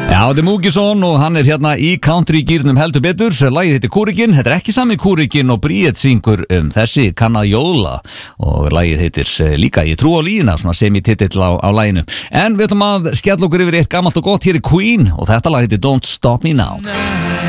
Já, þetta Múkisson og hann hérna í country-gýrnum heldur betur. Lagið heitir Kúrikinn, þetta ekki sami Kúrikinn og Bríet syngur þessi kann að jóla og lagið heitir líka Ég trú á lína, svona semi-titill á laginu. En við ætlum að skella okkur yfir eitt gamalt og gott, hér er Queen og þetta lag heitir Don't Stop Me Now.